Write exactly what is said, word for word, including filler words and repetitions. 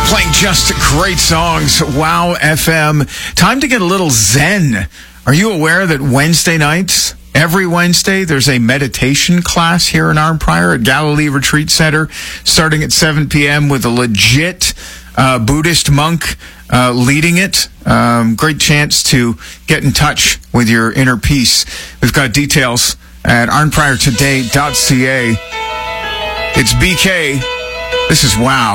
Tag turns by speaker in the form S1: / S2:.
S1: Playing just great songs. Wow F M. Time to get a little zen. Are you aware that Wednesday nights, every Wednesday, there's a meditation class here in Arnprior at Galilee Retreat Center, starting at seven p.m. with a legit uh, Buddhist monk uh, leading it. Um, great chance to get in touch with your inner peace. We've got details at arnprior today dot c a. It's B K. This is Wow.